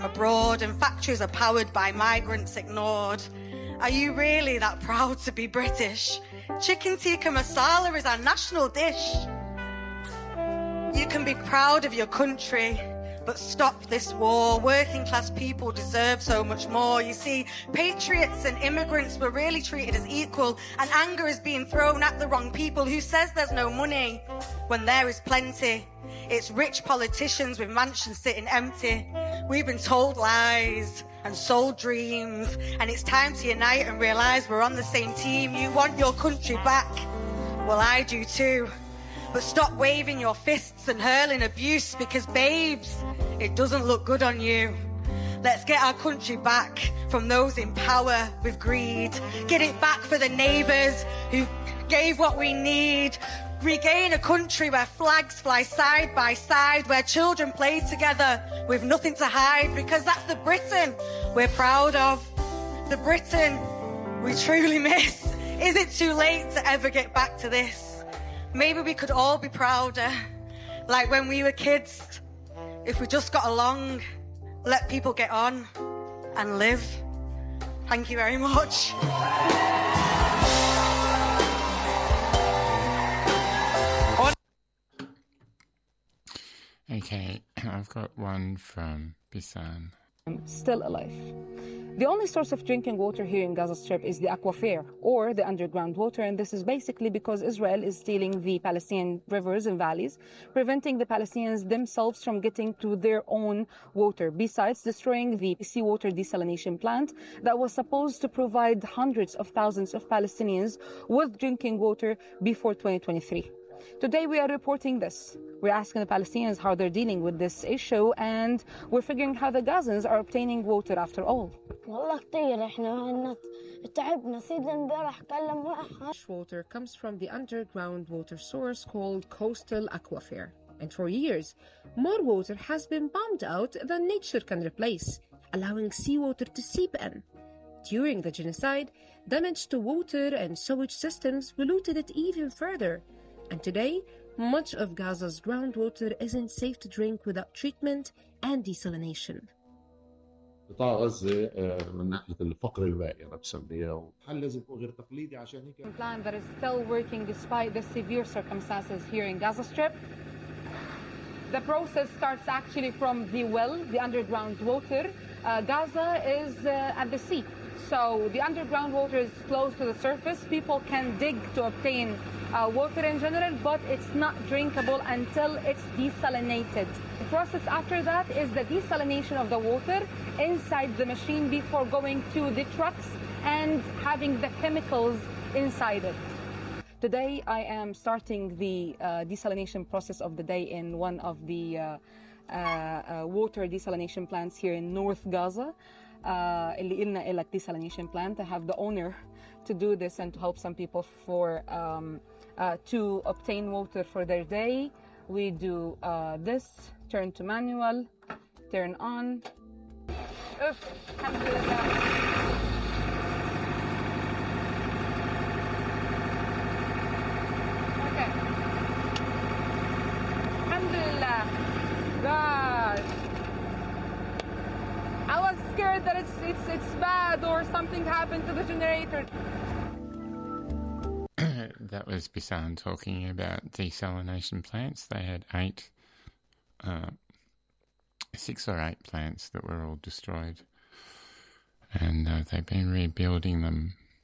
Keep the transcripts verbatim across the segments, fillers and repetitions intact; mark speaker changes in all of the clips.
Speaker 1: abroad and factories are powered by migrants ignored. Are you really that proud to be British? Chicken tikka masala is our national dish. You can be proud of your country, but stop this war. Working class people deserve so much more. You see, patriots and immigrants were really treated as equal, and anger is being thrown at the wrong people. Who says there's no money when there is plenty? It's rich politicians with mansions sitting empty. We've been told lies and sold dreams, and it's time to unite and realise we're on the same team. You want your country back? Well, I do too. But stop waving your fists and hurling abuse, because, babes, it doesn't look good on you. Let's get our country back from those in power with greed. Get it back for the neighbours who gave what we need. Regain a country where flags fly side by side, where children play together with nothing to hide, because that's the Britain we're proud of. The Britain we truly miss. Is it too late to ever get back to this? Maybe we could all be prouder, like when we were kids. If we just got along, let people get on and live. Thank you very much.
Speaker 2: Okay, I've got one from Bisan.
Speaker 3: Still alive. The only source of drinking water here in Gaza Strip is the aquifer, or the underground water, and this is basically because Israel is stealing the Palestinian rivers and valleys, preventing the Palestinians themselves from getting to their own water, besides destroying the seawater desalination plant that was supposed to provide hundreds of thousands of Palestinians with drinking water before twenty twenty-three. Today we are reporting this. We're asking the Palestinians how they're dealing with this issue, and we're figuring how the Gazans are obtaining water after all. Water comes from the underground water source called Coastal Aquifer. And for years, more water has been pumped out than nature can replace, allowing seawater to seep in. During the genocide, damage to water and sewage systems polluted it even further. And today, much of Gaza's groundwater isn't safe to drink without treatment and desalination.
Speaker 4: قطاع غزة من ناحية الفقر الواعي أنا بسميها حل لازم يكون غير تقليدي عشان هيك.
Speaker 3: A plan that is still working despite the severe circumstances here in Gaza Strip. The process starts actually from the well, the underground water. Uh, Gaza is uh, at the sea, so the underground water is close to the surface. People can dig to obtain Uh, water in general, but it's not drinkable until it's desalinated. The process after that is the desalination of the water inside the machine before going to the trucks and having the chemicals inside it. Today I am starting the uh, desalination process of the day in one of the uh, uh, uh, water desalination plants here in North Gaza. Uh, اللي إلنا إلك desalination plant. I have the owner to do this and to help some people for um, uh, to obtain water for their day. We do uh, this, turn to manual, turn on. Oof, alhamdulillah. Okay. Alhamdulillah. God. I was scared that it's it's it's bad or something happened to the generator.
Speaker 2: That was Bisan talking about desalination plants. They had eight, uh, six or eight plants that were all destroyed, and uh, they've been rebuilding them.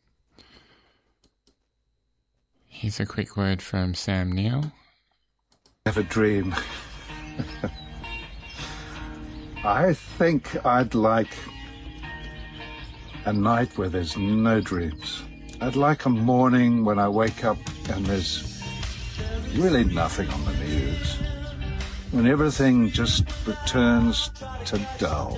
Speaker 2: Here's a quick word from Sam Neill.
Speaker 5: Have a dream. I think I'd like a night where there's no dreams. I'd like a morning when I wake up and there's really nothing on the news. When everything just returns to dull.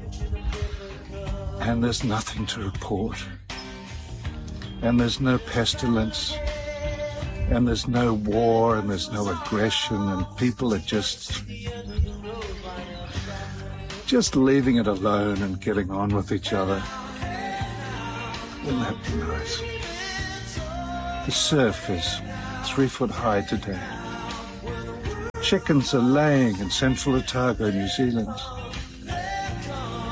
Speaker 5: And there's nothing to report. And there's no pestilence. And there's no war and there's no aggression, and people are just... just leaving it alone and getting on with each other. Wouldn't that be nice? The surf is three foot high today. Chickens are laying in Central Otago, New Zealand.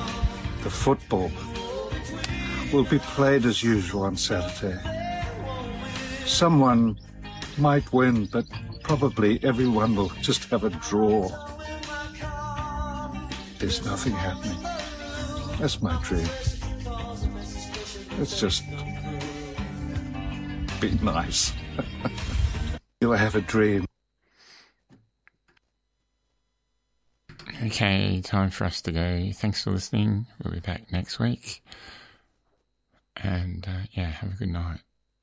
Speaker 5: The football will be played as usual on Saturday. Someone might win, but probably everyone will just have a draw. There's nothing happening. That's my dream. Let's just be nice. You'll have a dream.
Speaker 2: Okay, time for us to go. Thanks for listening. We'll be back next week. And, uh, yeah, have a good night.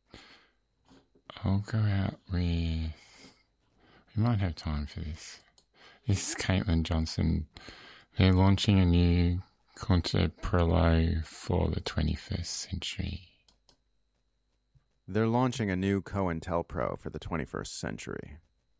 Speaker 2: I'll go out with... We might have time for this. This is Caitlin Johnson. They're launching a new Contemporello for the twenty-first century.
Speaker 6: They're launching a new COINTELPRO for the twenty-first century.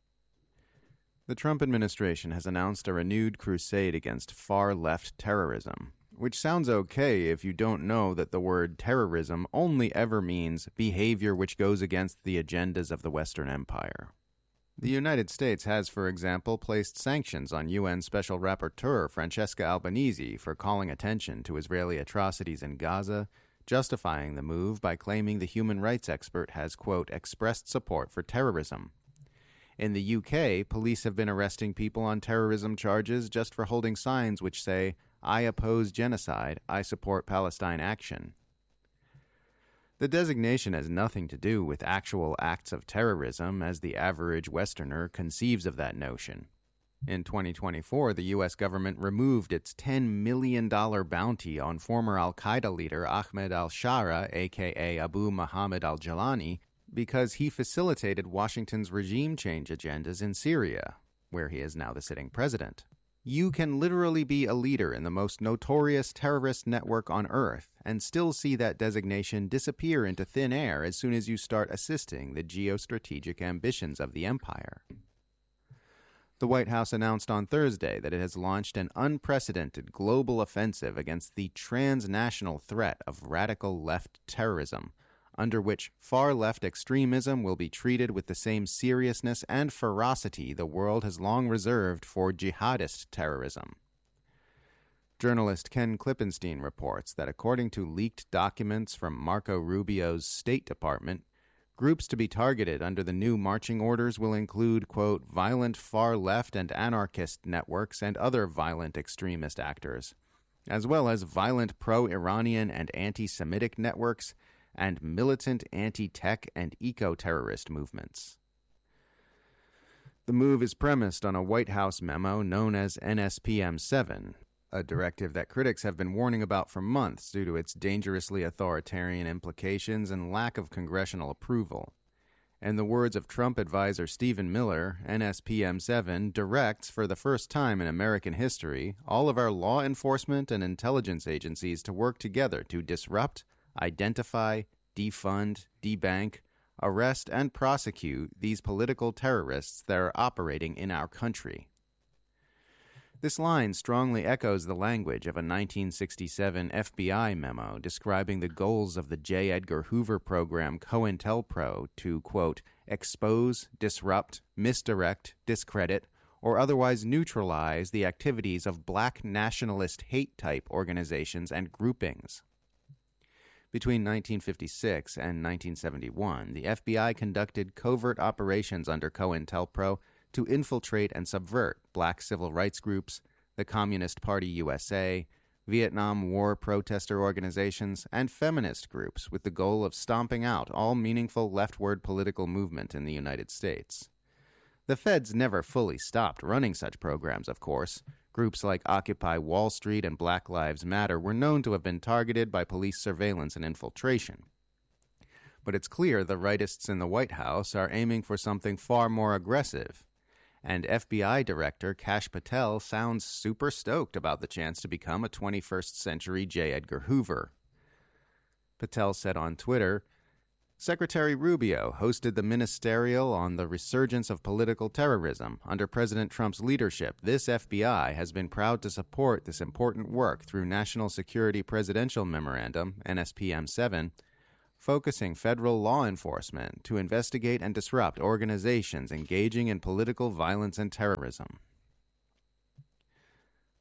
Speaker 6: The Trump administration has announced a renewed crusade against far-left terrorism, which sounds okay if you don't know that the word terrorism only ever means behavior which goes against the agendas of the Western Empire. The United States has, for example, placed sanctions on U N Special Rapporteur Francesca Albanese for calling attention to Israeli atrocities in Gaza, justifying the move by claiming the human rights expert has, quote, expressed support for terrorism. In the U K, police have been arresting people on terrorism charges just for holding signs which say, I oppose genocide, I support Palestine action. The designation has nothing to do with actual acts of terrorism as the average Westerner conceives of that notion. In twenty twenty-four, the U S government removed its ten million dollars bounty on former al-Qaeda leader Ahmed al-Shara, aka Abu Muhammad al-Jalani, because he facilitated Washington's regime change agendas in Syria, where he is now the sitting president. You can literally be a leader in the most notorious terrorist network on Earth and still see that designation disappear into thin air as soon as you start assisting the geostrategic ambitions of the empire. The White House announced on Thursday that it has launched an unprecedented global offensive against the transnational threat of radical left terrorism, under which far-left extremism will be treated with the same seriousness and ferocity the world has long reserved for jihadist terrorism. Journalist Ken Klippenstein reports that according to leaked documents from Marco Rubio's State Department, groups to be targeted under the new marching orders will include, quote, violent far-left and anarchist networks and other violent extremist actors, as well as violent pro-Iranian and anti-Semitic networks and militant anti-tech and eco-terrorist movements. The move is premised on a White House memo known as N S P M seven, a directive that critics have been warning about for months due to its dangerously authoritarian implications and lack of congressional approval. In the words of Trump advisor Stephen Miller, N S P M seven directs, for the first time in American history, all of our law enforcement and intelligence agencies to work together to disrupt, identify, defund, debank, arrest, and prosecute these political terrorists that are operating in our country. This line strongly echoes the language of a nineteen sixty-seven F B I memo describing the goals of the J. Edgar Hoover program COINTELPRO to, quote, expose, disrupt, misdirect, discredit, or otherwise neutralize the activities of black nationalist hate-type organizations and groupings. Between nineteen fifty-six and nineteen seventy-one, the F B I conducted covert operations under COINTELPRO to infiltrate and subvert black civil rights groups, the Communist Party U S A, Vietnam War protester organizations, and feminist groups with the goal of stomping out all meaningful leftward political movement in the United States. The feds never fully stopped running such programs, of course. Groups like Occupy Wall Street and Black Lives Matter were known to have been targeted by police surveillance and infiltration. But it's clear the rightists in the White House are aiming for something far more aggressive, and F B I Director Kash Patel sounds super stoked about the chance to become a twenty-first century J. Edgar Hoover. Patel said on Twitter, Secretary Rubio hosted the ministerial on the resurgence of political terrorism. Under President Trump's leadership, this F B I has been proud to support this important work through National Security Presidential Memorandum, N S P M seven, focusing federal law enforcement to investigate and disrupt organizations engaging in political violence and terrorism.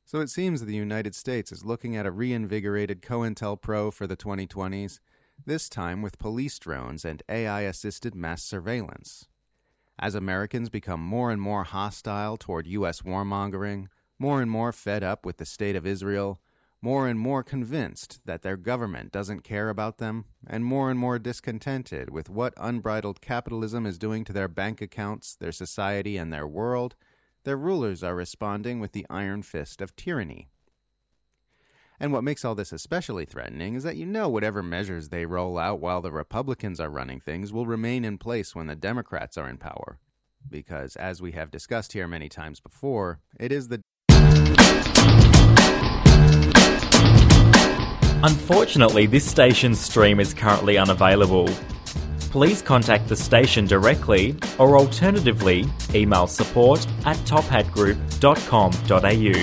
Speaker 6: So it seems the United States is looking at a reinvigorated COINTELPRO for the twenty twenties, this time with police drones and A I-assisted mass surveillance. As Americans become more and more hostile toward U S warmongering, more and more fed up with the state of Israel, more and more convinced that their government doesn't care about them, and more and more discontented with what unbridled capitalism is doing to their bank accounts, their society, and their world, their rulers are responding with the iron fist of tyranny. And what makes all this especially threatening is that you know whatever measures they roll out while the Republicans are running things will remain in place when the Democrats are in power. Because, as we have discussed here many times before, it is the
Speaker 7: Unfortunately, this station's stream is currently unavailable. Please contact the station directly or alternatively email support at top hat group dot com dot a u.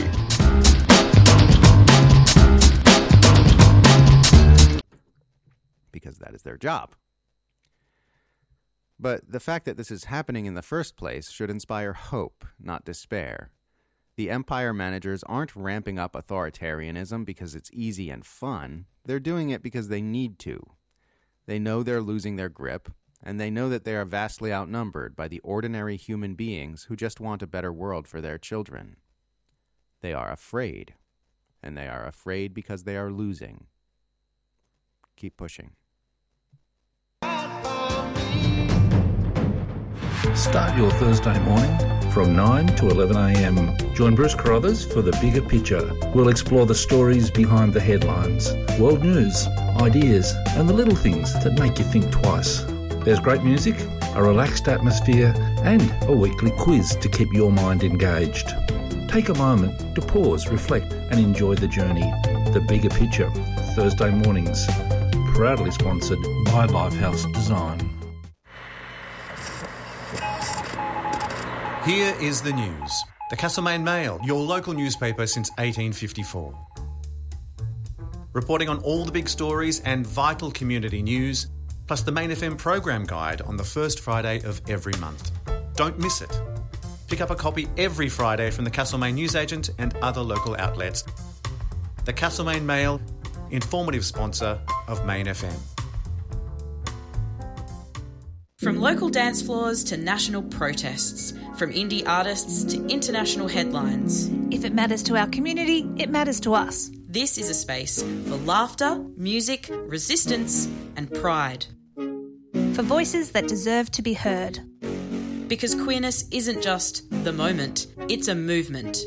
Speaker 6: Because that is their job. But the fact that this is happening in the first place should inspire hope, not despair. The empire managers aren't ramping up authoritarianism because it's easy and fun. They're doing it because they need to. They know they're losing their grip, and they know that they are vastly outnumbered by the ordinary human beings who just want a better world for their children. They are afraid, and they are afraid because they are losing. Keep pushing.
Speaker 5: Start your Thursday morning from nine to eleven a m. Join Bruce Carruthers for The Bigger Picture. We'll explore the stories behind the headlines, world news, ideas, and the little things that make you think twice. There's great music, a relaxed atmosphere, and a weekly quiz to keep your mind engaged. Take a moment to pause, reflect, and enjoy the journey. The Bigger Picture, Thursday mornings. Proudly sponsored by Lifehouse Design.
Speaker 8: Here is the news. The Castlemaine Mail, your local newspaper since eighteen fifty-four. Reporting on all the big stories and vital community news, plus the Main F M program guide on the first Friday of every month. Don't miss it. Pick up a copy every Friday from the Castlemaine newsagent and other local outlets. The Castlemaine Mail, informative sponsor of Main F M.
Speaker 9: From local dance floors to national protests, from indie artists to international headlines.
Speaker 10: If it matters to our community, it matters to us.
Speaker 9: This is a space for laughter, music, resistance, and pride.
Speaker 10: For voices that deserve to be heard.
Speaker 9: Because queerness isn't just the moment, it's a movement.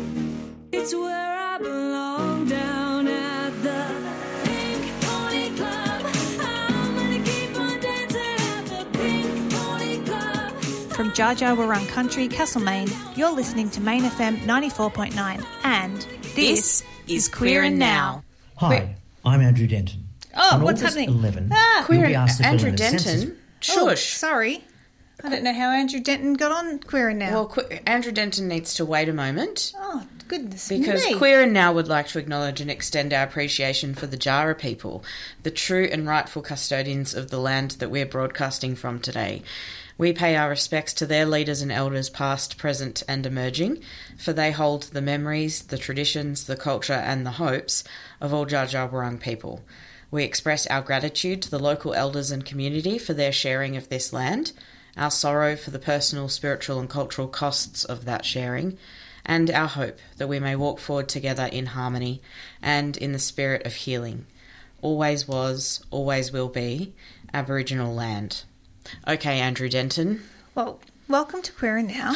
Speaker 11: It's where I belong, down at the Pink Pony Club. I'm gonna keep on dancing at the Pink Pony Club.
Speaker 10: From Jar Jar Wurrung Country, Castlemaine, you're listening to Main F M ninety-four point nine, and this,
Speaker 9: this is Queer and Now.
Speaker 12: Hi,
Speaker 9: Queer-
Speaker 12: I'm Andrew Denton.
Speaker 10: Oh,
Speaker 12: On
Speaker 10: what's
Speaker 12: August
Speaker 10: happening?
Speaker 12: eleventh,
Speaker 10: Ah,
Speaker 9: Queer
Speaker 12: you'll be asked to fill
Speaker 9: Andrew
Speaker 12: in a
Speaker 9: Denton.
Speaker 12: census-
Speaker 10: Oh,
Speaker 9: Shush.
Speaker 10: sorry. I don't know how Andrew Denton got on Queer and Now.
Speaker 9: Well, que- Andrew Denton needs to wait a moment.
Speaker 10: Oh, goodness
Speaker 9: Because
Speaker 10: me.
Speaker 9: Queer and Now would like to acknowledge and extend our appreciation for the Jara people, the true and rightful custodians of the land that we're broadcasting from today. We pay our respects to their leaders and elders past, present and emerging, for they hold the memories, the traditions, the culture and the hopes of all Dja Dja Wurrung people. We express our gratitude to the local elders and community for their sharing of this land, our sorrow for the personal, spiritual and cultural costs of that sharing, and our hope that we may walk forward together in harmony and in the spirit of healing. Always was, always will be, Aboriginal land. Okay, Andrew Denton.
Speaker 10: Well, welcome to Queer and Now.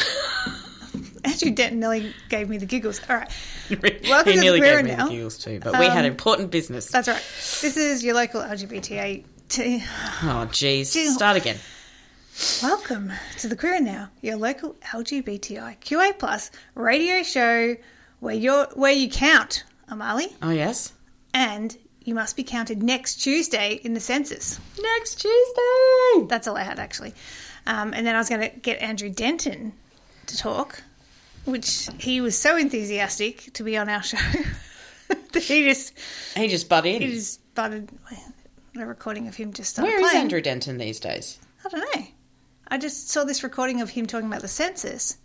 Speaker 10: Andrew Denton nearly gave me the giggles. All right. Welcome
Speaker 9: he
Speaker 10: to
Speaker 9: nearly
Speaker 10: Queer
Speaker 9: gave
Speaker 10: and
Speaker 9: me
Speaker 10: Now.
Speaker 9: the giggles too, but we had
Speaker 10: Um,
Speaker 9: important business.
Speaker 10: That's right. This is your local L G B T A. T-
Speaker 9: Oh, jeez.
Speaker 10: Gee.
Speaker 9: Start again.
Speaker 10: Welcome to the Queer and Now, your local L G B T I Q A plus radio show where you're where you count, Amali,
Speaker 9: Oh, yes?
Speaker 10: and you must be counted next Tuesday in the census.
Speaker 9: Next Tuesday!
Speaker 10: That's all I had, actually. Um, and then I was going to get Andrew Denton to talk, which he was so enthusiastic to be on our show that he just
Speaker 9: He just butt in.
Speaker 10: he just butted the recording of him just started
Speaker 9: Where is
Speaker 10: playing.
Speaker 9: Andrew Denton these days?
Speaker 10: I don't know. I just saw this recording of him talking about the census,